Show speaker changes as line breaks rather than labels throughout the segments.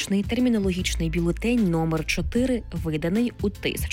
фізичний термінологічний бюлетень номер 4, виданий у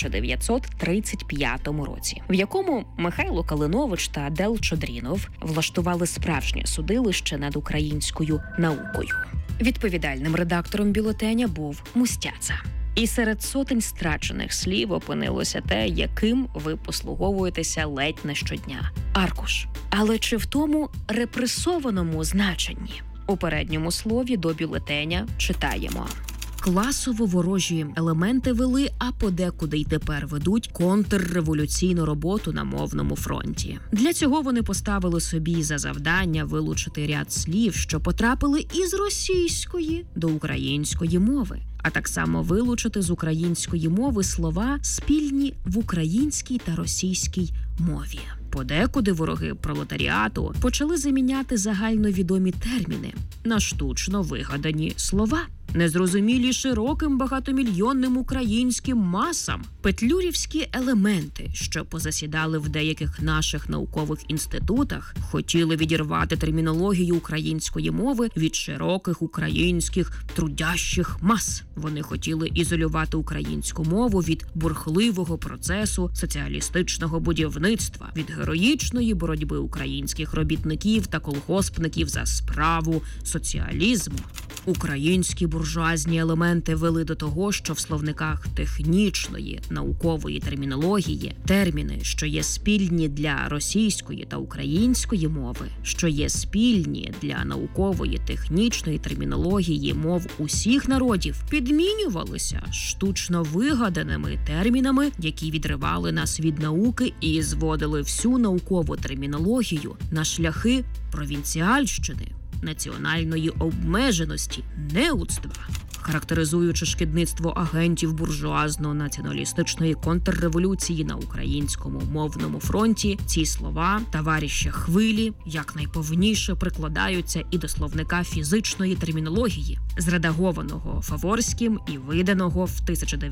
1935 році, в якому Михайло Калинович та Адел Чодрінов влаштували справжнє судилище над українською наукою. Відповідальним редактором бюлетеня був Мустяца. І серед сотень страчених слів опинилося те, яким ви послуговуєтеся ледь не щодня – аркуш. Але чи в тому репресованому значенні? У передньому слові до бюлетеня читаємо: класово ворожі елементи вели, а подекуди й тепер ведуть контрреволюційну роботу на мовному фронті. Для цього вони поставили собі за завдання вилучити ряд слів, що потрапили із російської до української мови, а так само вилучити з української мови слова, спільні в українській та російській мові. Подекуди вороги пролетаріату почали заміняти загальновідомі терміни на штучно вигадані слова, незрозумілі широким багатомільйонним українським масам. Петлюрівські елементи, що позасідали в деяких наших наукових інститутах, хотіли відірвати термінологію української мови від широких українських трудящих мас. Вони хотіли ізолювати українську мову від бурхливого процесу соціалістичного будівництва, від героїчної боротьби українських робітників та колгоспників за справу соціалізму. Українські буржуазні елементи вели до того, що в словниках технічної, наукової термінології терміни, що є спільні для російської та української мови, що є спільні для наукової технічної термінології мов усіх народів, підмінювалися штучно вигаданими термінами, які відривали нас від науки і зводили всю наукову термінологію на шляхи провінціальщини, національної обмеженості, неудства. Характеризуючи шкідництво агентів буржуазно-націоналістичної контрреволюції на українському мовному фронті, ці слова «товаріща хвилі» якнайповніше прикладаються і до словника фізичної термінології, зредагованого Фаворським і виданого в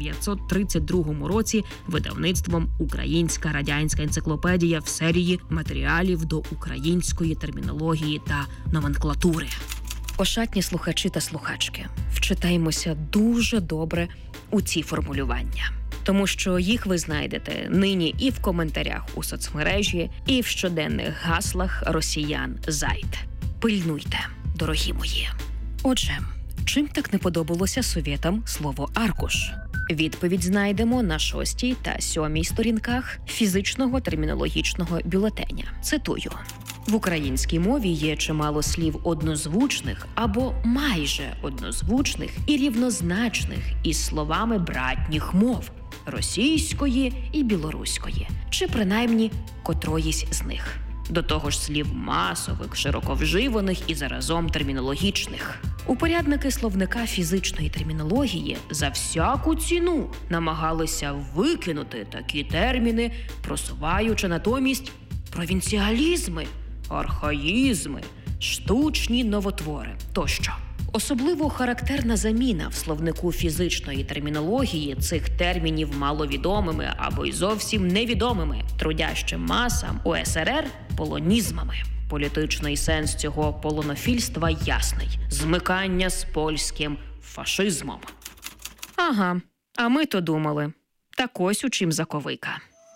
1932 році видавництвом «Українська радянська енциклопедія» в серії матеріалів до української термінології та номенклатури. Ошатні слухачі та слухачки, вчитаймося дуже добре у ці формулювання, тому що їх ви знайдете нині і в коментарях у соцмережі, і в щоденних гаслах росіян зайд. Пильнуйте, дорогі мої. Отже, чим так не подобалося совєтам слово «аркуш»? Відповідь знайдемо на 6 та 7 сторінках фізичного термінологічного бюлетеня. Цитую. В українській мові є чимало слів однозвучних або майже однозвучних і рівнозначних із словами братніх мов – російської і білоруської, чи принаймні котроїсь з них. До того ж слів масових, широко вживаних і заразом термінологічних. Упорядники словника фізичної термінології за всяку ціну намагалися викинути такі терміни, просуваючи натомість провінціалізми, архаїзми, штучні новотвори тощо. Особливо характерна заміна в словнику фізичної термінології цих термінів маловідомими або й зовсім невідомими трудящим масам УСРР полонізмами. Політичний сенс цього полонофільства ясний – змикання з польським фашизмом. Ага, а ми-то думали. Так ось у чим заковика.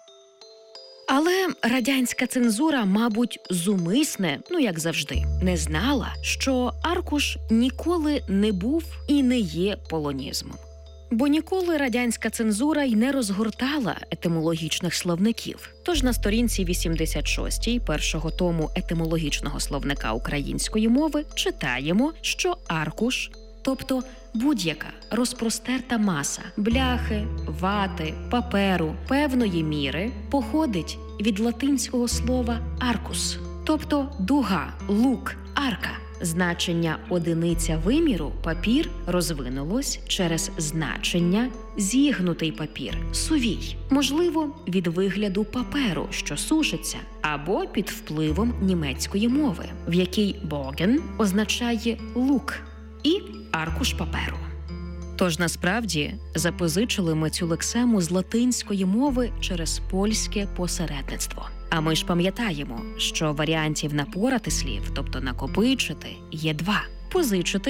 Але радянська цензура, мабуть, зумисне, як завжди, не знала, що аркуш ніколи не був і не є полонізмом. Бо ніколи радянська цензура й не розгортала етимологічних словників. Тож на сторінці 86 першого тому етимологічного словника української мови читаємо, що аркуш, тобто будь-яка розпростерта маса бляхи, вати, паперу певної міри походить від латинського слова «аркус», тобто дуга, лук, арка. Значення одиниця виміру папір розвинулось через значення зігнутий папір, сувій, можливо, від вигляду паперу, що сушиться, або під впливом німецької мови, в якій «боген» означає лук і аркуш паперу. Тож, насправді, запозичили ми цю лексему з латинської мови через польське посередництво. А ми ж пам'ятаємо, що варіантів напорати слів, тобто накопичити, є 2 – позичити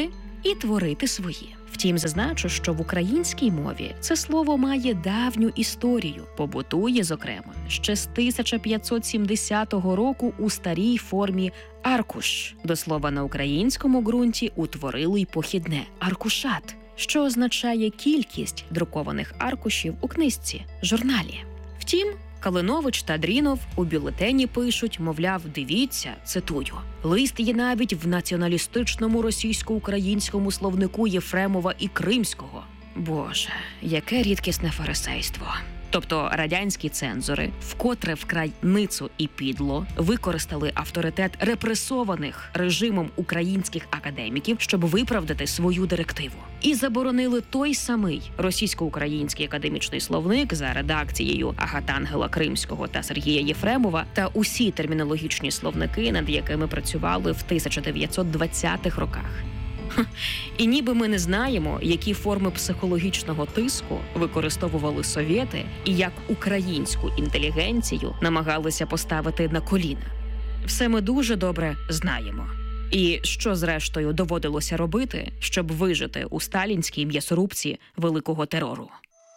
і творити свої. Втім, зазначу, що в українській мові це слово має давню історію. Побутує, зокрема, ще з 1570 року у старій формі «аркуш». До слова, на українському ґрунті утворили й похідне «аркушат», що означає кількість друкованих аркушів у книжці, журналі. Втім, Калинович та Дрінов у бюлетені пишуть, мовляв, дивіться, цитую, «Лист є навіть в націоналістичному російсько-українському словнику Єфремова і Кримського». Боже, яке рідкісне фарисейство. Тобто радянські цензори, вкотре вкрай ницо і підло, використали авторитет репресованих режимом українських академіків, щоб виправдати свою директиву. І заборонили той самий російсько-український академічний словник за редакцією Агатангела Кримського та Сергія Єфремова та усі термінологічні словники, над якими працювали в 1920-х роках. І ніби ми не знаємо, які форми психологічного тиску використовували совєти і як українську інтелігенцію намагалися поставити на коліна. Все ми дуже добре знаємо. І що, зрештою, доводилося робити, щоб вижити у сталінській м'ясорубці великого терору.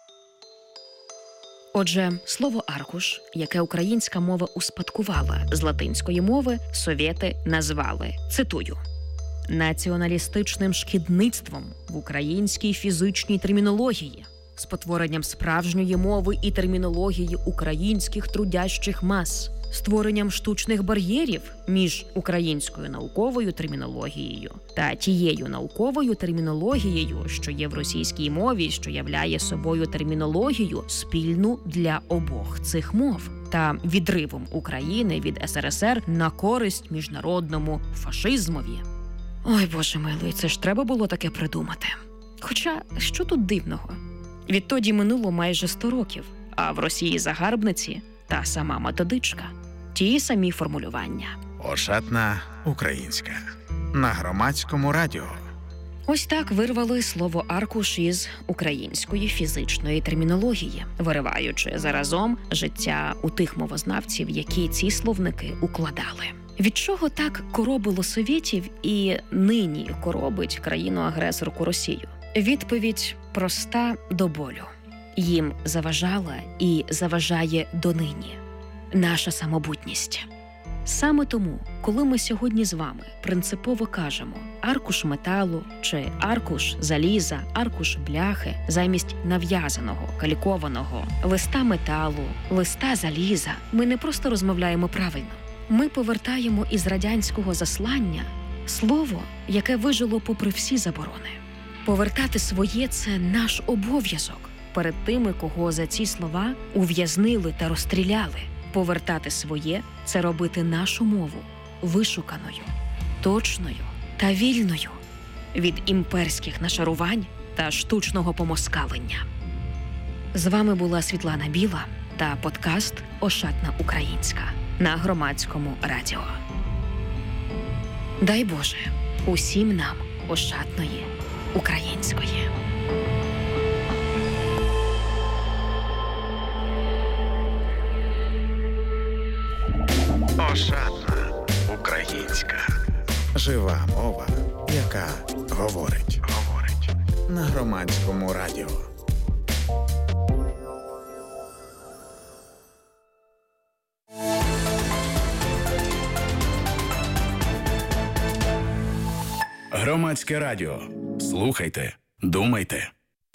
Отже, слово «аркуш», яке українська мова успадкувала з латинської мови, совєти назвали, цитую, націоналістичним шкідництвом в українській фізичній термінології, спотворенням справжньої мови і термінології українських трудящих мас, створенням штучних бар'єрів між українською науковою термінологією та тією науковою термінологією, що є в російській мові, що являє собою термінологію спільну для обох цих мов, та відривом України від СРСР на користь міжнародному фашизмові. Ой, Боже милий, це ж треба було таке придумати. Хоча, що тут дивного? Відтоді минуло майже 100 років, а в Росії загарбниці та сама методичка. Ті самі формулювання.
Ошатна українська. На Громадському радіо.
Ось так вирвали слово «аркуш» із української фізичної термінології, вириваючи заразом життя у тих мовознавців, які ці словники укладали. Від чого так коробило совєтів і нині коробить країну-агресорку Росію? Відповідь проста до болю. Їм заважала і заважає донині наша самобутність. Саме тому, коли ми сьогодні з вами принципово кажемо «аркуш металу» чи «аркуш заліза», «аркуш бляхи» замість нав'язаного, калікованого листа металу, листа заліза, ми не просто розмовляємо правильно. Ми повертаємо із радянського заслання слово, яке вижило попри всі заборони. Повертати своє – це наш обов'язок перед тими, кого за ці слова ув'язнили та розстріляли. Повертати своє – це робити нашу мову вишуканою, точною та вільною від імперських нашарувань та штучного помоскалення. З вами була Світлана Біла та подкаст «Ошатна українська» на Громадському радіо. Дай Боже усім нам ошатної української.
Ошатна українська. Жива мова, яка говорить. На Громадському радіо.
Громадське радіо. Слухайте, думайте.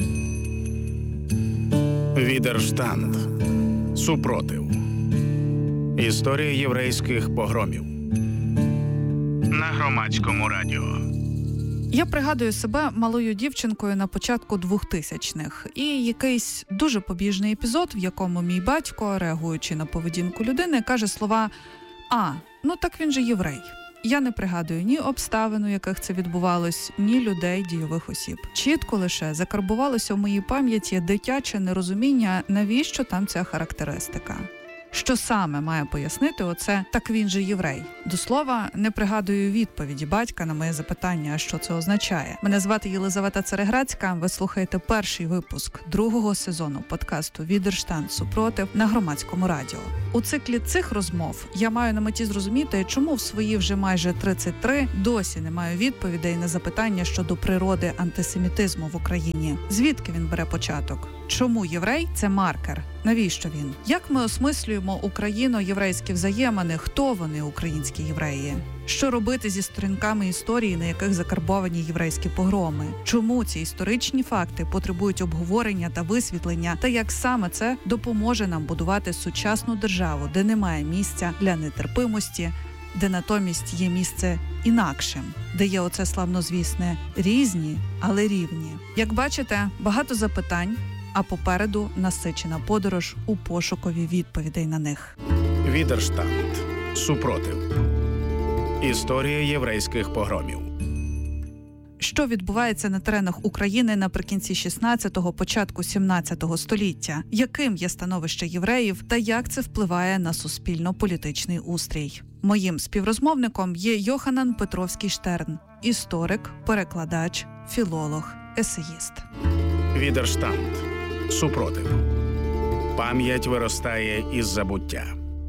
Відерштанд. Супротив. Історія єврейських погромів. На Громадському радіо.
Я пригадую себе малою дівчинкою на початку 2000-х. І якийсь дуже побіжний епізод, в якому мій батько, реагуючи на поведінку людини, каже слова «А, ну так він же єврей». Я не пригадую ні обставин, у яких це відбувалось, ні людей, дійових осіб. Чітко лише закарбувалося в моїй пам'яті дитяче нерозуміння, навіщо там ця характеристика. Що саме має пояснити оце «так він же єврей»? До слова, не пригадую відповіді батька на моє запитання, що це означає. Мене звати Єлизавета Цареградська, ви слухаєте перший випуск другого сезону подкасту «Відерштанд. Супротив» на Громадському радіо. У циклі цих розмов я маю на меті зрозуміти, чому в свої вже майже 33 досі не маю відповідей на запитання щодо природи антисемітизму в Україні. Звідки він бере початок? Чому єврей – це маркер? Навіщо він? Як ми осмислюємо україно-єврейські взаємини? Хто вони, українські євреї? Що робити зі сторінками історії, на яких закарбовані єврейські погроми? Чому ці історичні факти потребують обговорення та висвітлення? Та як саме це допоможе нам будувати сучасну державу, де немає місця для нетерпимості, де натомість є місце інакшим, де є оце славнозвісне «різні, але рівні». Як бачите, багато запитань, а попереду насичена подорож у пошукові відповідей на них.
Відерштанд. Супротив. Історія єврейських погромів.
Що відбувається на теренах України наприкінці 16-го, початку 17-го століття? Яким є становище євреїв та як це впливає на суспільно-політичний устрій? Моїм співрозмовником є Йоханан Петровський-Штерн, історик, перекладач, філолог, есеїст.
Відерштанд. Супротив. Пам'ять виростає із забуття.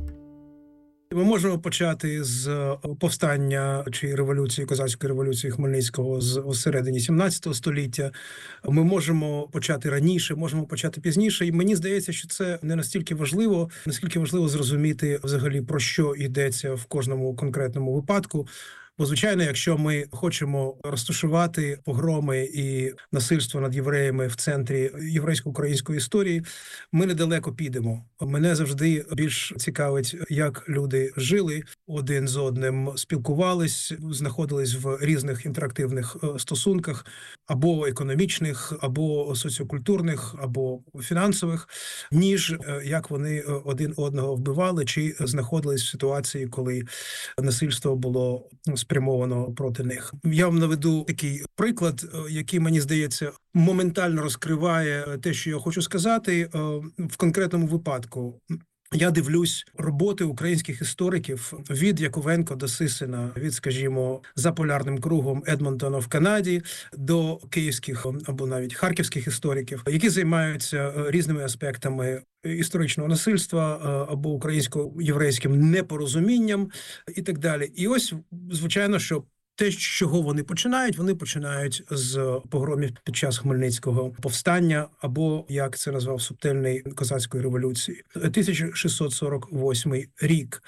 Ми можемо почати з повстання чи революції, козацької революції Хмельницького з середини 17 століття. Ми можемо почати раніше, можемо почати пізніше. І мені здається, що це не настільки важливо, наскільки важливо зрозуміти взагалі, про що йдеться в кожному конкретному випадку. Бо, звичайно, якщо ми хочемо розташувати погроми і насильство над євреями в центрі єврейсько-української історії, ми недалеко підемо. Мене завжди більш цікавить, як люди жили один з одним, спілкувались, знаходились в різних інтерактивних стосунках, або економічних, або соціокультурних, або фінансових, ніж як вони один одного вбивали, чи знаходились в ситуації, коли насильство було спрямовано проти них. Я вам наведу такий приклад, який, мені здається, моментально розкриває те, що я хочу сказати. В конкретному випадку я дивлюсь роботи українських істориків від Яковенко до Сисина, від, скажімо, за полярним кругом Едмонтона в Канаді до київських або навіть харківських істориків, які займаються різними аспектами історичного насильства або українсько-єврейським непорозумінням і так далі. І ось, звичайно, що те, з чого вони починають з погромів під час Хмельницького повстання, або, як це назвав Субтельний, козацької революції, 1648 рік.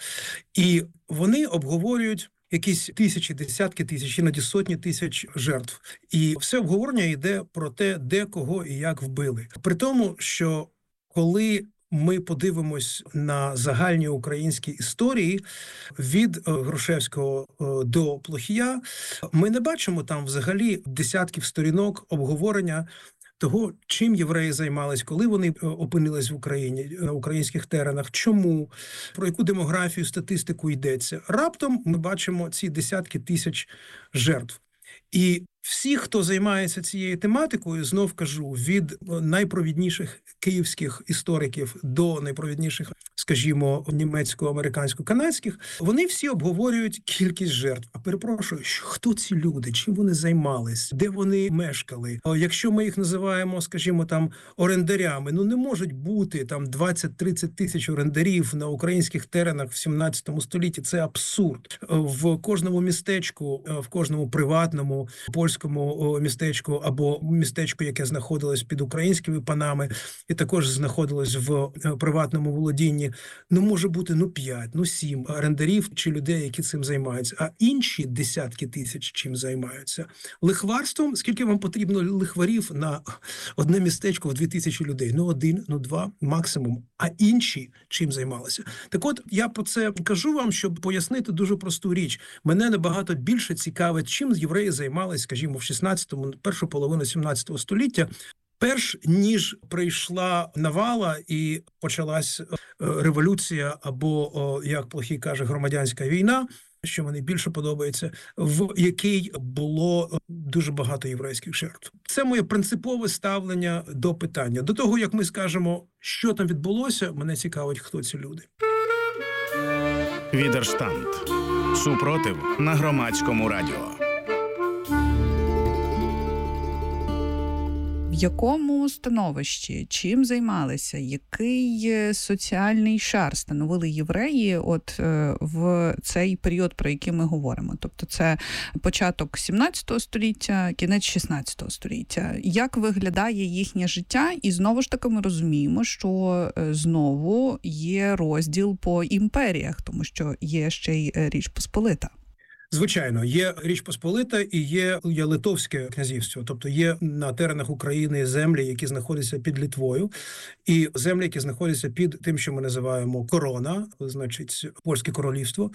І вони обговорюють якісь тисячі, десятки тисяч, іноді сотні тисяч жертв. І все обговорення йде про те, де, кого і як вбили. При тому, що коли ми подивимось на загальні українські історії від Грушевського до Плохія, ми не бачимо там взагалі десятків сторінок обговорення того, чим євреї займались, коли вони опинились в Україні, на українських теренах, чому, про яку демографію, статистику йдеться. Раптом ми бачимо ці десятки тисяч жертв. І всі, хто займається цією тематикою, знов кажу, від найпровідніших київських істориків до найпровідніших, скажімо, німецько-американсько-канадських, вони всі обговорюють кількість жертв. А перепрошую, хто ці люди, чим вони займались, де вони мешкали? Якщо ми їх називаємо, скажімо, там орендарями, не можуть бути там 20-30 тисяч орендарів на українських теренах в 17 столітті. Це абсурд. В кожному містечку, в кожному приватному польському містечку або містечку, яке знаходилось під українськими панами і також знаходилось в приватному володінні, може бути 5, 7 орендарів чи людей, які цим займаються. А інші десятки тисяч чим займаються? Лихварством? Скільки вам потрібно лихварів на одне містечко в 2000 людей? 1, 2 максимум. А інші чим займалися? Так от, я про це кажу вам, щоб пояснити дуже просту річ. Мене набагато більше цікавить, чим євреї займалися, скажімо, в 16-му, першу половину 17 століття, перш ніж прийшла навала і почалась революція або, як Плохій каже, громадянська війна, що мені більше подобається, в якій було дуже багато єврейських жертв. Це моє принципове ставлення до питання. До того, як ми скажемо, що там відбулося, мене цікавить, хто ці люди.
Відерштант. Супротив на Громадському радіо.
В якому становищі, чим займалися, який соціальний шар становили євреї в цей період, про який ми говоримо? Тобто це початок 17 століття, кінець 16 століття. Як виглядає їхнє життя? І знову ж таки ми розуміємо, що знову є розділ по імперіях, тому що є ще й Річ Посполита.
Звичайно, є Річ Посполита і є Литовське князівство. Тобто є на теренах України землі, які знаходяться під Литвою, і землі, які знаходяться під тим, що ми називаємо корона, значить, Польське королівство.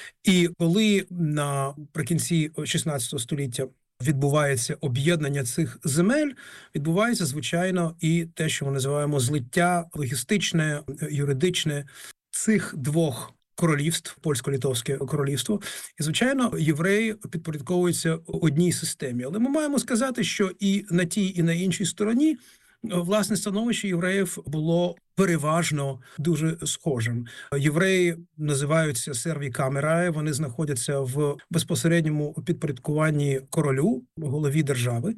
І коли наприкінці 16 століття відбувається об'єднання цих земель, відбувається, звичайно, і те, що ми називаємо злиття логістичне, юридичне цих двох королівств, Польсько-Литовське королівство. І, звичайно, євреї підпорядковуються одній системі. Але ми маємо сказати, що і на тій, і на іншій стороні власне становище євреїв було переважно дуже схожим. Євреї називаються серві камераe, вони знаходяться в безпосередньому підпорядкуванні королю, голові держави,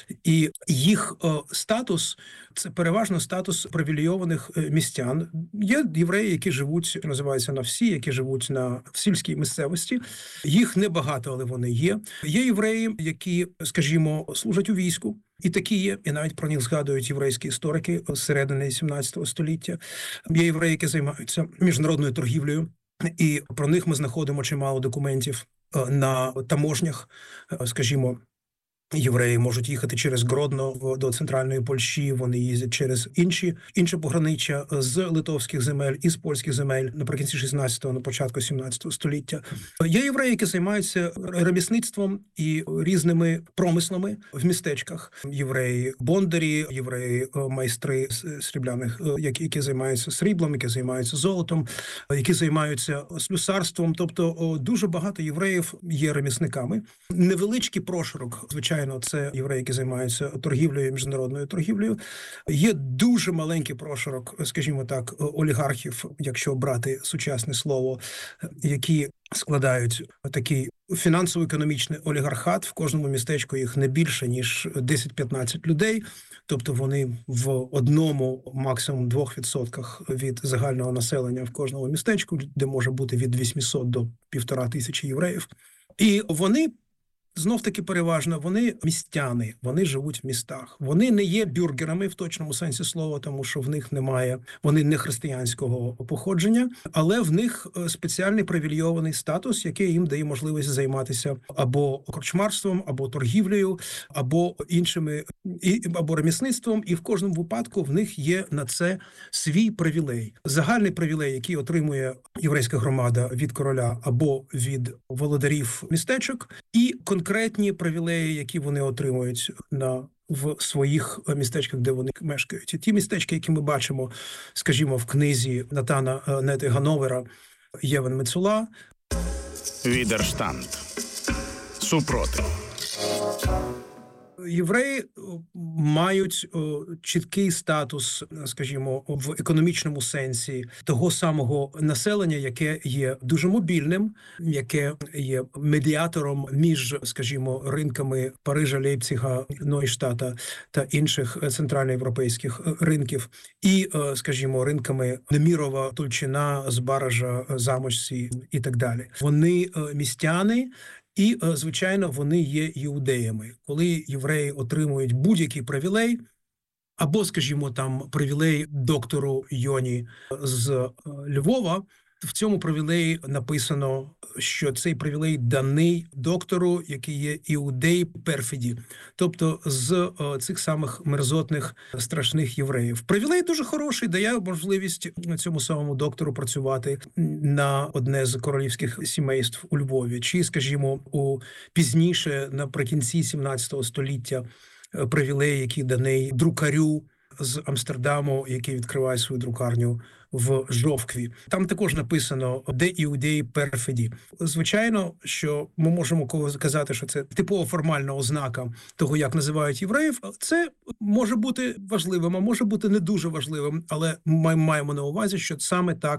і їх статус – це переважно статус привілейованих містян. Є євреї, які живуть, що називається, на всі, які живуть в сільській місцевості. Їх небагато, але вони є. Є євреї, які, скажімо, служать у війську. І такі є, і навіть про них згадують єврейські історики з середини 17 століття. Є євреї, які займаються міжнародною торгівлею, і про них ми знаходимо чимало документів на таможнях, скажімо. Євреї можуть їхати через Гродно до центральної Польщі, вони їздять через інші пограниччя з литовських земель і з польських земель наприкінці 16-го, на початку 17 століття. Є євреї, які займаються ремісництвом і різними промислами в містечках. Євреї бондарі, євреї майстри срібляних, які займаються сріблом, які займаються золотом, які займаються слюсарством. Тобто дуже багато євреїв є ремісниками. Невеличкий прошарок, звичайно, це євреї, які займаються торгівлею, міжнародною торгівлею. Є дуже маленький прошарок, скажімо так, олігархів, якщо брати сучасне слово, які складають такий фінансово-економічний олігархат. В кожному містечку їх не більше, ніж 10-15 людей. Тобто вони в 1, максимум 2% від загального населення в кожному містечку, де може бути від 800 до 1500 євреїв. І вони знов-таки переважно, вони містяни, вони живуть в містах. Вони не є бюргерами в точному сенсі слова, тому що в них немає, вони не християнського походження, але в них спеціальний привілейований статус, який їм дає можливість займатися або корчмарством, або торгівлею, або іншими, або ремісництвом, і в кожному випадку в них є на це свій привілей. Загальний привілей, який отримує єврейська громада від короля або від володарів містечок, і конкретні привілеї, які вони отримують в своїх містечках, де вони мешкають. І ті містечки, які ми бачимо, скажімо, в книзі Натана Нети Гановера «Євен Мецула».
Відерштант. Супротив.
Євреї мають чіткий статус, скажімо, в економічному сенсі того самого населення, яке є дуже мобільним, яке є медіатором між, скажімо, ринками Парижа, Лейпцига, Нойштата та інших центральноєвропейських ринків, і, скажімо, ринками Немірова, Тульчина, Збаража, Замочці і так далі. Вони містяни. І, звичайно, вони є іудеями. Коли євреї отримують будь-який привілей, або, скажімо, там привілей доктору Йоні з Львова, в цьому привілеї написано, що цей привілей даний доктору, який є іудей перфіді, тобто з цих самих мерзотних, страшних євреїв. Привілей дуже хороший, дає можливість цьому самому доктору працювати на одне з королівських сімейств у Львові. Чи, скажімо, пізніше, наприкінці 17 століття, привілей, який даний друкарю з Амстердаму, який відкриває свою друкарню в Жовкві. Там також написано «де іудеї перфіді». Звичайно, що ми можемо казати, що це типова формальна ознака того, як називають євреїв. Це може бути важливим, а може бути не дуже важливим, але ми маємо на увазі, що саме так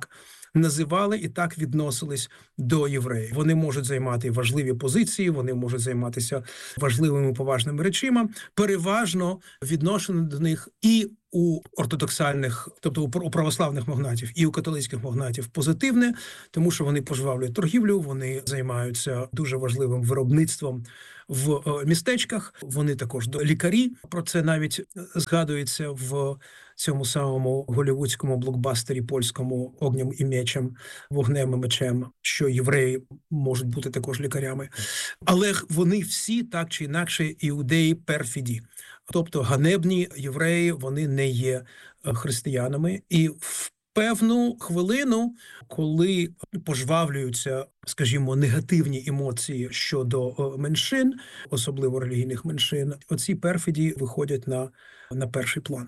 називали і так відносились до євреїв. Вони можуть займати важливі позиції, вони можуть займатися важливими поважними речима. Переважно відношення до них і у ортодоксальних, тобто у православних магнатів, і у католицьких магнатів позитивне, тому що вони пожвавлюють торгівлю, вони займаються дуже важливим виробництвом в містечках. Вони також лікарі. Про це навіть згадується в цьому самому голівудському блокбастері польському «Огнем і мечем», «Вогнем і мечем», що євреї можуть бути також лікарями. Але вони всі, так чи інакше, іудеї перфіді. Тобто ганебні євреї, вони не є християнами. І в певну хвилину, коли пожвавлюються, скажімо, негативні емоції щодо меншин, особливо релігійних меншин, оці перфіді виходять на перший план.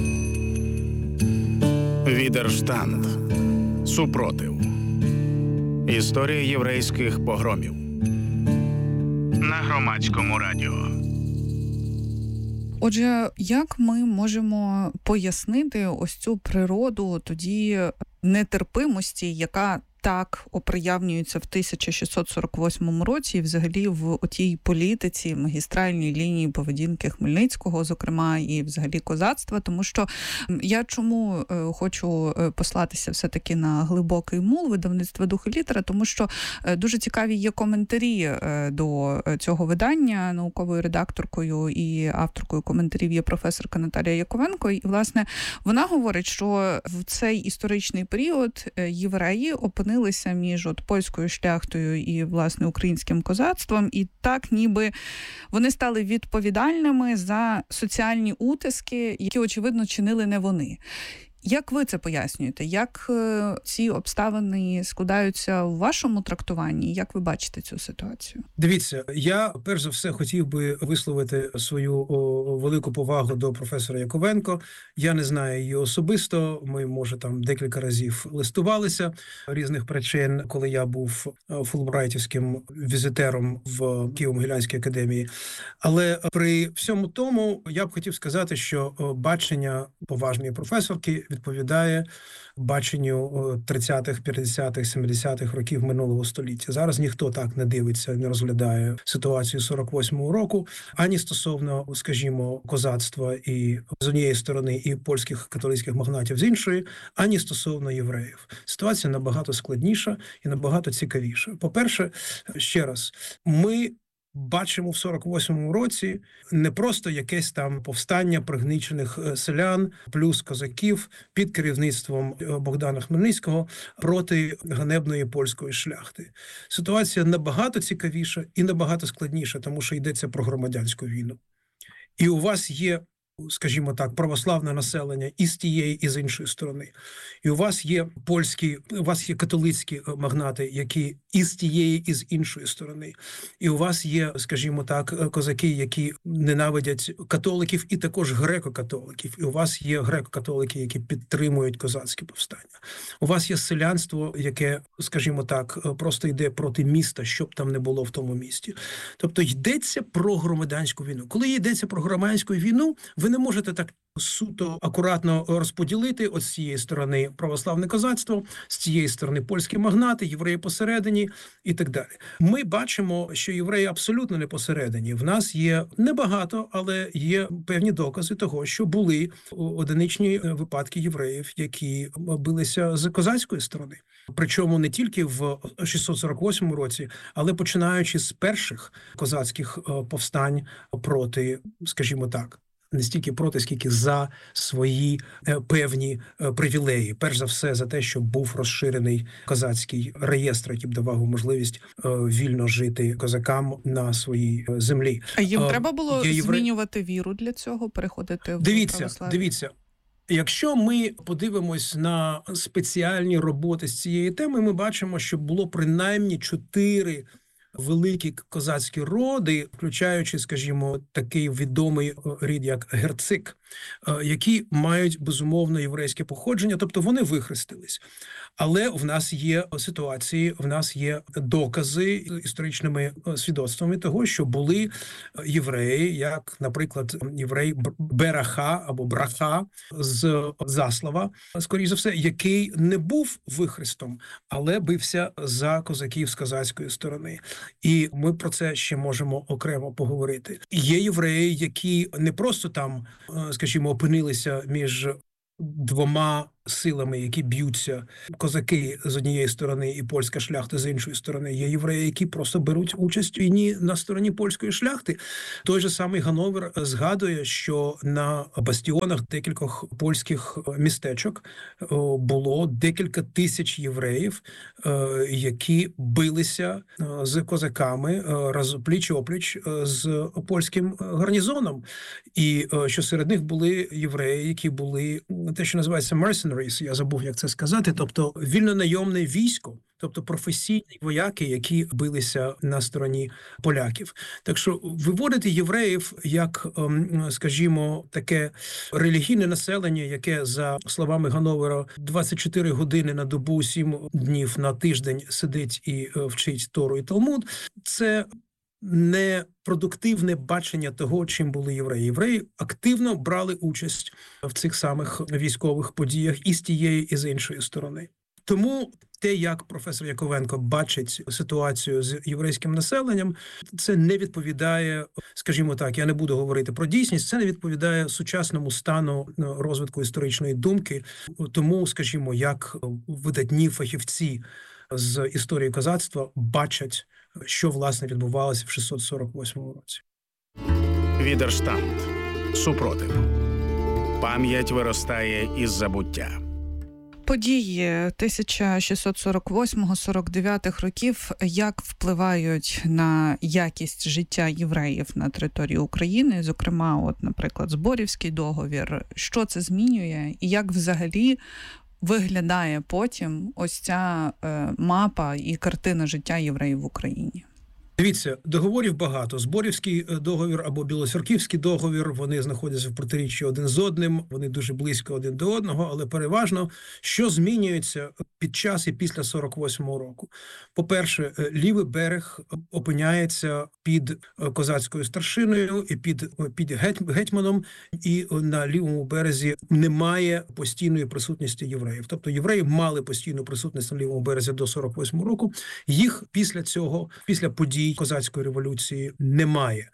Відерштанд. Супротив. Історія єврейських погромів. На Громадському радіо.
Отже, як ми можемо пояснити ось цю природу тоді нетерпимості, яка так оприявнюється в 1648 році, і взагалі в отій політиці, магістральній лінії поведінки Хмельницького, зокрема, і взагалі козацтва, тому що я чому хочу послатися все-таки на глибокий мул видавництва «Дух і літера», тому що дуже цікаві є коментарі до цього видання. Науковою редакторкою і авторкою коментарів є професорка Наталія Яковенко, і, власне, вона говорить, що в цей історичний період євреї опинилися між польською шляхтою і, власне, українським козацтвом, і так ніби вони стали відповідальними за соціальні утиски, які, очевидно, чинили не вони. Як ви це пояснюєте? Як ці обставини складаються у вашому трактуванні? Як ви бачите цю ситуацію?
Дивіться, я перш за все хотів би висловити свою велику повагу до професора Яковенко. Я не знаю її особисто. Ми, може, там декілька разів листувалися різних причин, коли я був фулбрайтівським візитером в Києво-Могилянській академії. Але при всьому тому я б хотів сказати, що бачення поважної професорки відповідає баченню 30-х, 50-х, 70-х років минулого століття. Зараз ніхто так не дивиться, не розглядає ситуацію 48-го року, ані стосовно, скажімо, козацтва і з однієї сторони і польських католицьких магнатів з іншої, ані стосовно євреїв. Ситуація набагато складніша і набагато цікавіша. По-перше, ще раз, ми бачимо в 48-му році не просто якесь там повстання пригнічених селян плюс козаків під керівництвом Богдана Хмельницького проти ганебної польської шляхти. Ситуація набагато цікавіша і набагато складніша, тому що йдеться про громадянську війну. І у вас є, скажімо так, православне населення і з тієї, і з іншої сторони. І у вас є католицькі магнати, які і з тієї, і з іншої сторони. І у вас є, скажімо так, козаки, які ненавидять католиків, і також греко-католиків. І у вас є греко-католики, які підтримують козацьке повстання. У вас є селянство, яке, скажімо так, просто йде проти міста, щоб там не було в тому місті. Тобто йдеться про громадянську війну. Коли йдеться про громадянську війну, ви не можете так суто акуратно розподілити от з цієї сторони православне козацтво, з цієї сторони польські магнати, євреї посередині і так далі. Ми бачимо, що євреї абсолютно не посередині. В нас є небагато, але є певні докази того, що були одиничні випадки євреїв, які билися з козацької сторони. Причому не тільки в 648 році, але починаючи з перших козацьких повстань проти, скажімо так, не стільки проти, скільки за свої певні привілеї. Перш за все, за те, щоб був розширений козацький реєстр, який б давав можливість вільно жити козакам на своїй землі.
А їм треба було змінювати віру для цього, переходити в православ'я?
Дивіться. Якщо ми подивимось на спеціальні роботи з цієї теми, ми бачимо, що було принаймні 4 великі козацькі роди, включаючи, скажімо, такий відомий рід, як Герцик, які мають, безумовно, єврейське походження, тобто вони вихрестились. Але в нас є ситуації, в нас є докази історичними свідоцтвами того, що були євреї, як, наприклад, єврей Бераха або Браха з Заслава, скоріш за все, який не був вихрестом, але бився за козаків з козацької сторони. І ми про це ще можемо окремо поговорити. Є євреї, які не просто там, скажімо, опинилися між двома силами, які б'ються, козаки з однієї сторони і польська шляхта з іншої сторони. Є євреї, які просто беруть участь у війні на стороні польської шляхти. Той же самий Гановер згадує, що на бастіонах декількох польських містечок було декілька тисяч євреїв, які билися з козаками пліч-опліч з польським гарнізоном. І що серед них були євреї, які були те, що називається mercenaries, я забув, як це сказати, тобто вільнонайомне військо, тобто професійні вояки, які билися на стороні поляків. Так що виводити євреїв як, скажімо, таке релігійне населення, яке, за словами Гановера, 24 години на добу, 7 днів на тиждень сидить і вчить Тору і Талмуд, це не продуктивне бачення того, чим були євреї. Євреї активно брали участь в цих самих військових подіях і з тієї, і з іншої сторони. Тому те, як професор Яковенко бачить ситуацію з єврейським населенням, це не відповідає, скажімо так, я не буду говорити про дійсність, це не відповідає сучасному стану розвитку історичної думки. Тому, скажімо, як видатні фахівці з історії козацтва бачать, що, власне, відбувалося в 648 році.
Відерштанд. Супротив. Пам'ять виростає із забуття.
Події 1648-49 років як впливають на якість життя євреїв на території України, зокрема, от, наприклад, Зборівський договір. Що це змінює і як взагалі виглядає потім ось ця мапа і картина життя євреїв в Україні?
Дивіться, договорів багато. Зборівський договір або Білоцерківський договір, вони знаходяться в протиріччі один з одним, вони дуже близько один до одного, але переважно, що змінюється під час і після 48-го року. По-перше, лівий берег опиняється під козацькою старшиною і під гетьманом, і на лівому березі немає постійної присутності євреїв. Тобто євреї мали постійну присутність на лівому березі до 48-го року, їх після цього, після подій козацької революції немає.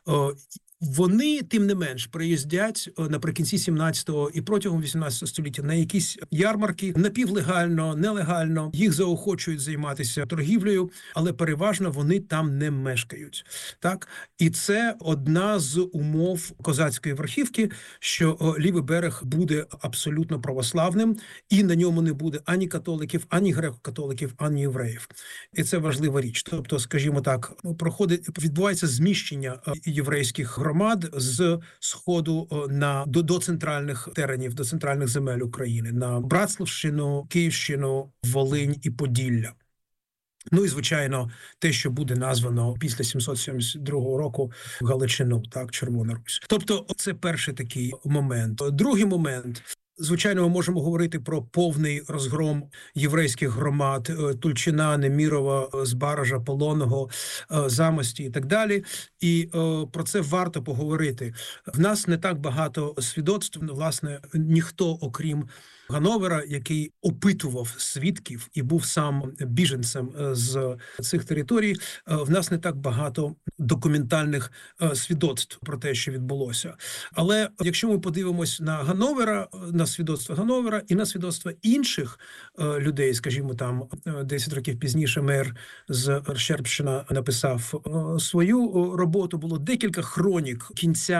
Вони, тим не менш, приїздять наприкінці 17-го і протягом 18 століття на якісь ярмарки, напівлегально, нелегально. Їх заохочують займатися торгівлею, але переважно вони там не мешкають. Так? І це одна з умов козацької верхівки, що лівий берег буде абсолютно православним, і на ньому не буде ані католиків, ані греко-католиків, ані євреїв. І це важлива річ. Тобто, скажімо так, відбувається зміщення єврейських громад з сходу до центральних теренів, до центральних земель України, на Братславщину, Київщину, Волинь і Поділля. Ну і, звичайно, те, що буде названо після 772 року Галичину, так, Червона Русь. Тобто, це перший такий момент. Другий момент. Звичайно, ми можемо говорити про повний розгром єврейських громад Тульчина, Немірова, Збаража, Полонного, Замості і так далі. І про це варто поговорити. В нас не так багато свідоцтв, власне, ніхто, окрім Гановера, який опитував свідків і був сам біженцем з цих територій, в нас не так багато документальних свідоцтв про те, що відбулося. Але якщо ми подивимось на Гановера, на свідоцтва Гановера і на свідоцтва інших людей, скажімо, там 10 років пізніше мер з Щербщина написав свою роботу, було декілька хронік кінця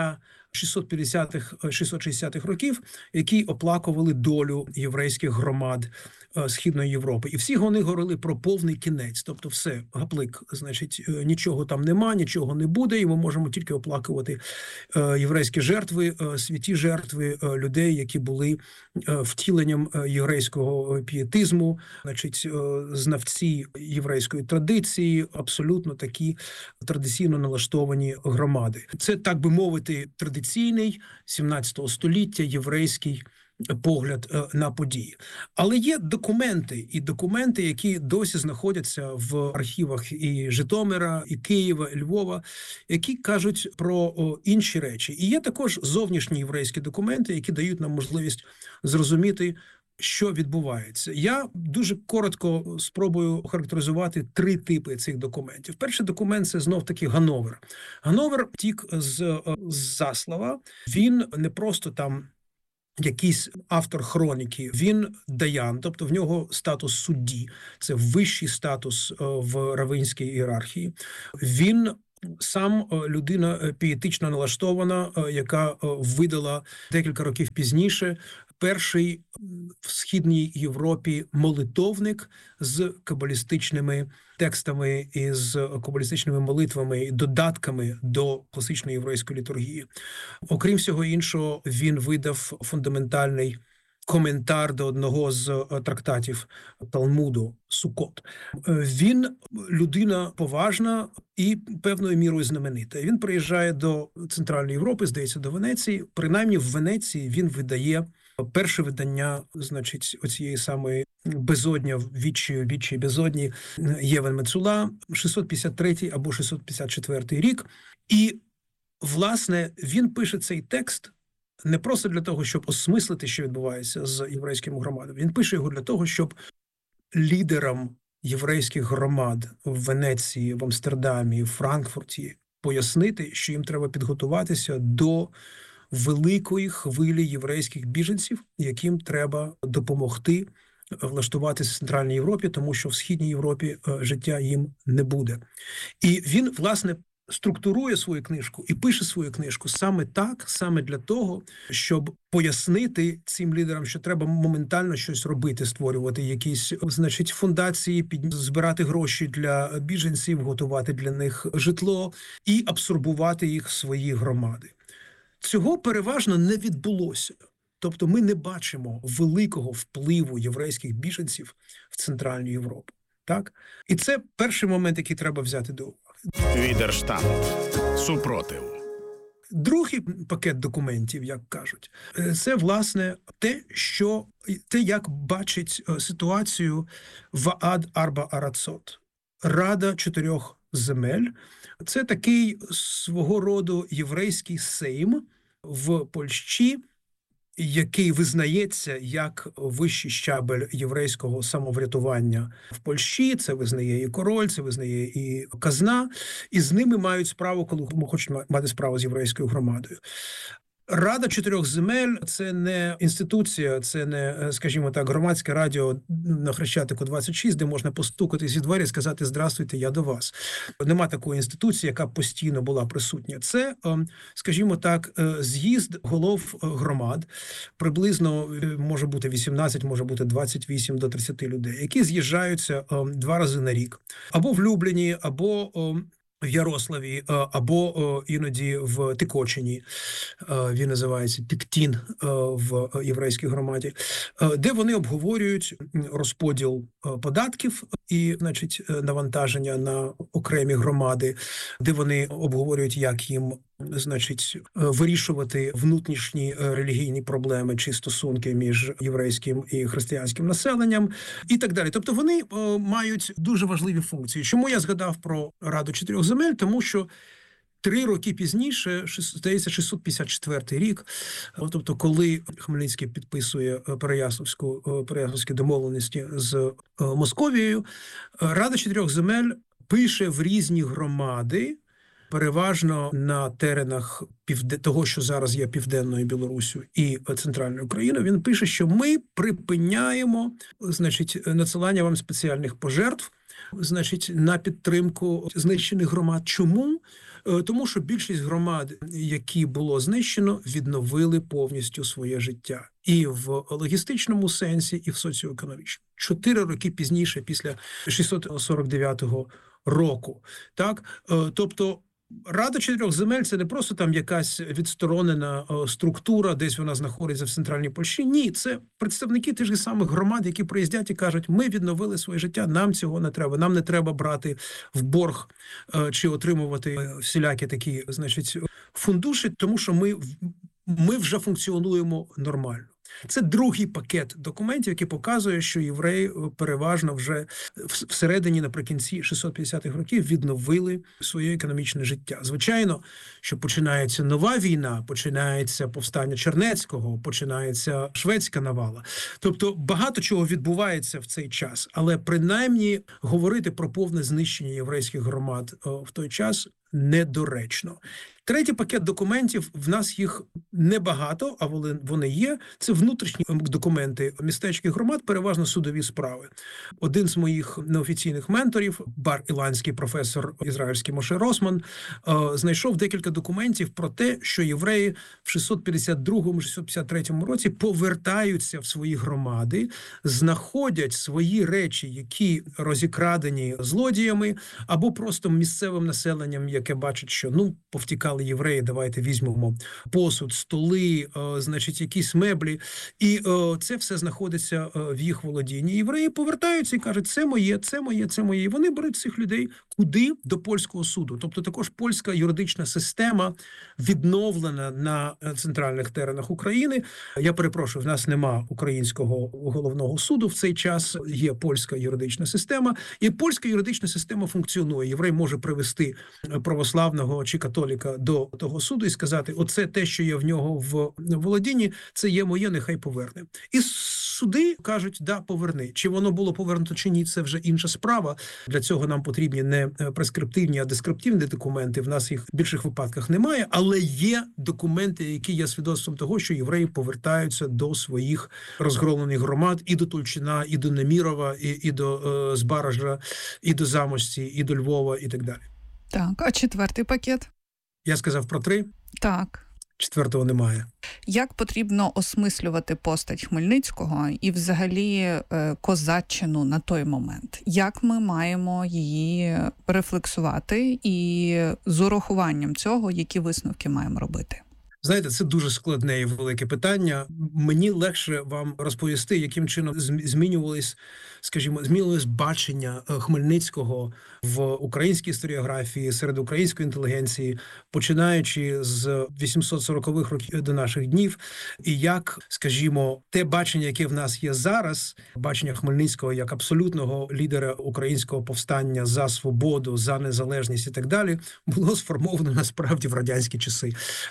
660-х років, які оплакували долю єврейських громад Східної Європи. І всі вони говорили про повний кінець. Тобто все, гаплик, значить, нічого там нема, нічого не буде, і ми можемо тільки оплакувати єврейські жертви, святі жертви людей, які були втіленням єврейського пієтизму, значить, знавці єврейської традиції, абсолютно такі традиційно налаштовані громади. Це, так би мовити, традиційний 17 століття єврейський погляд на події. Але є документи, які досі знаходяться в архівах і Житомира, і Києва, і Львова, які кажуть про інші речі. І є також зовнішні єврейські документи, які дають нам можливість зрозуміти, що відбувається. Я дуже коротко спробую охарактеризувати 3 типи цих документів. Перший документ – це знов-таки Гановер. Гановер втік з Заслава. Він не просто там якийсь автор хроніки, він даян, тобто в нього статус судді, це вищий статус в равинській ієрархії. Він сам людина пієтично налаштована, яка видала декілька років пізніше перший в Східній Європі молитовник з кабалістичними текстами і з кабалістичними молитвами і додатками до класичної єврейської літургії. Окрім всього іншого, він видав фундаментальний коментар до одного з трактатів Талмуду Сукот. Він людина поважна і певною мірою знаменита. Він приїжджає до Центральної Європи, здається, до Венеції. Принаймні в Венеції він видає перше видання, значить, оцієї самої безодня, відчі безодні Євен Мецула, 653 або 654 рік. І, власне, він пише цей текст не просто для того, щоб осмислити, що відбувається з єврейськими громадами. Він пише його для того, щоб лідерам єврейських громад в Венеції, в Амстердамі, в Франкфурті пояснити, що їм треба підготуватися до великої хвилі єврейських біженців, яким треба допомогти влаштуватися в Центральній Європі, тому що в Східній Європі життя їм не буде. І він, власне, структурує свою книжку і пише свою книжку саме так, саме для того, щоб пояснити цим лідерам, що треба моментально щось робити, створювати якісь, значить, фундації, збирати гроші для біженців, готувати для них житло і абсорбувати їх в свої громади. Цього переважно не відбулося. Тобто ми не бачимо великого впливу єврейських біженців в Центральну Європу. Так? І це перший момент, який треба взяти до уваги.
Відерштант. Супротив.
Другий пакет документів, як кажуть, це, власне, те, як бачить ситуацію Ваад Арба Арацот. Рада 4 земель. Це такий свого роду єврейський сейм в Польщі, який визнається як вищий щабель єврейського самоврятування в Польщі. Це визнає і король, це визнає і казна, і з ними мають справу, коли хочуть мати справу з єврейською громадою. Рада 4 земель – це не інституція, це не, скажімо так, громадське радіо на Хрещатику 26, де можна постукати зі двері і сказати «Здравствуйте, я до вас». Нема такої інституції, яка постійно була присутня. Це, скажімо так, з'їзд голов громад, приблизно може бути 18, може бути 28 до 30 людей, які з'їжджаються 2 рази на рік. Або в Любліні, або в Ярославі, або іноді в Тикочині, він називається Тиктін в єврейській громаді, де вони обговорюють розподіл податків і, значить, навантаження на окремі громади, де вони обговорюють, як їм, значить, вирішувати внутрішні релігійні проблеми чи стосунки між єврейським і християнським населенням і так далі. Тобто вони мають дуже важливі функції. Чому я згадав про Раду 4 земель? Тому що 3 роки пізніше, здається, 654 рік, тобто коли Хмельницький підписує Переяславські домовленості з Московією, Рада 4 земель пише в різні громади, переважно на теренах того, що зараз є Південною Білоруссю і Центральною Україною, він пише, що ми припиняємо, значить, надсилання вам спеціальних пожертв, значить, на підтримку знищених громад. Чому? Тому що більшість громад, які було знищено, відновили повністю своє життя. І в логістичному сенсі, і в соціоекономічному. 4 роки пізніше, після 649 року. Так? Тобто, Рада чотирьох земель – це не просто там якась відсторонена структура, десь вона знаходиться в центральній Польщі. Ні, це представники тих же самих громад, які приїздять і кажуть, ми відновили своє життя, нам цього не треба. Нам не треба брати в борг чи отримувати всілякі такі, значить, фундуші, тому що ми вже функціонуємо нормально. Це другий пакет документів, який показує, що євреї переважно вже всередині, наприкінці 650-х років відновили своє економічне життя. Звичайно, що починається нова війна, починається повстання Чернецького, починається шведська навала. Тобто багато чого відбувається в цей час, але принаймні говорити про повне знищення єврейських громад в той час недоречно. Третій пакет документів, в нас їх небагато, а вони є. Це внутрішні документи містечких громад, переважно судові справи. Один з моїх неофіційних менторів, бар-іландський професор ізраїльський Моше Росман, знайшов декілька документів про те, що євреї в 652-653 році повертаються в свої громади, знаходять свої речі, які розікрадені злодіями, або просто місцевим населенням, яке бачить, що, повтікали євреї, давайте візьмемо посуд, столи, значить, якісь меблі. І це все знаходиться в їх володінні. Євреї повертаються і кажуть, це моє, це моє, це моє. І вони беруть цих людей куди? До польського суду. Тобто також польська юридична система відновлена на центральних теренах України. Я перепрошую, в нас нема українського головного суду в цей час, є польська юридична система. І польська юридична система функціонує. Єврей може привести православного чи католіка до того суду і сказати, оце те, що є в нього в володінні, це є моє, нехай поверне. І суди кажуть, да, поверни. Чи воно було повернуто чи ні, це вже інша справа. Для цього нам потрібні не прескриптивні, а дескриптивні документи. В нас їх в більших випадках немає, але є документи, які є свідоцтвом того, що євреї повертаються до своїх розгромлених громад і до Тульчина, і до Немірова, і до Збаража, і до Замості, і до Львова, і так далі.
Так, а четвертий пакет?
Я сказав про 3.
Так.
Четвертого немає.
Як потрібно осмислювати постать Хмельницького і взагалі козаччину на той момент? Як ми маємо її рефлексувати і з урахуванням цього, які висновки маємо робити?
Знаєте, це дуже складне і велике питання. Мені легше вам розповісти, яким чином змінювалось бачення Хмельницького в українській історіографії, серед української інтелігенції, починаючи з 840-х років до наших днів, і як, те бачення, яке в нас є зараз, бачення Хмельницького як абсолютного лідера українського повстання за свободу, за незалежність і так далі, було сформовано насправді в радянські часи.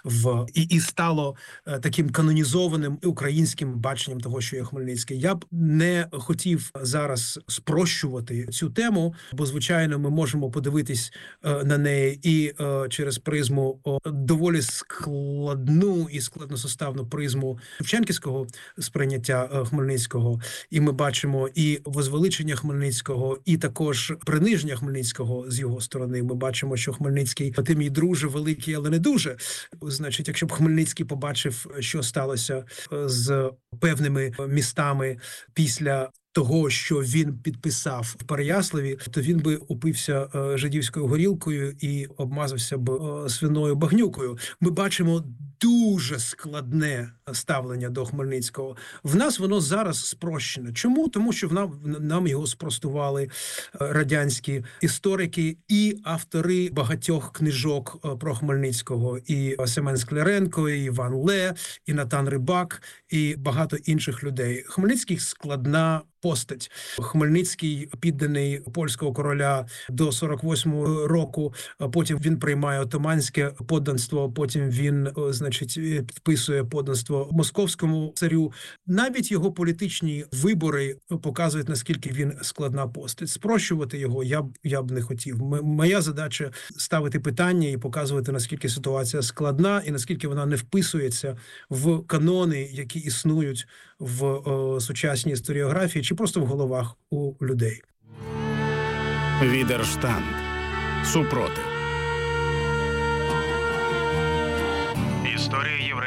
І стало таким канонізованим українським баченням того, що є Хмельницький. Я б не хотів зараз спрощувати цю тему, бо, звичайно, ми можемо подивитись на неї і через призму доволі складну і складносоставну призму шевченківського сприйняття Хмельницького. І ми бачимо і возвеличення Хмельницького, і також приниження Хмельницького з його сторони. Ми бачимо, що Хмельницький, ти мій друже, великий, але не дуже. Значить, якщо б Хмельницький побачив, що сталося з певними містами після того, що він підписав в Переяславі, то він би упився жидівською горілкою і обмазався б свиною багнюкою. Ми бачимо дуже складне ставлення до Хмельницького. В нас воно зараз спрощене. Чому? Тому що нам його спростували радянські історики і автори багатьох книжок про Хмельницького. І Семен Скляренко, і Іван Ле, і Натан Рибак, і багато інших людей. Хмельницький складна постать. Хмельницький підданий польського короля до 48-го року, потім він приймає отоманське подданство, потім він, підписує подданство московському царю. Навіть його політичні вибори показують, наскільки він складна постать. Спрощувати його я б не хотів. Моя задача ставити питання і показувати, наскільки ситуація складна і наскільки вона не вписується в канони, які існують в сучасній історіографії чи просто в головах у людей.
Відерштанд. Супротив.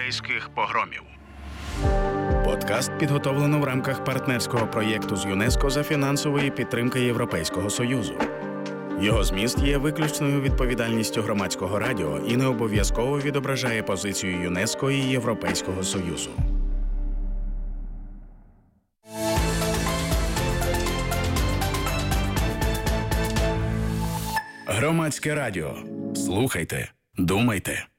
єврейських погромів.
Подкаст підготовлено в рамках партнерського проєкту з ЮНЕСКО за фінансової підтримки Європейського Союзу. Його зміст є виключною відповідальністю Громадського радіо і не обов'язково відображає позицію ЮНЕСКО і Європейського Союзу. Громадське радіо. Слухайте, думайте.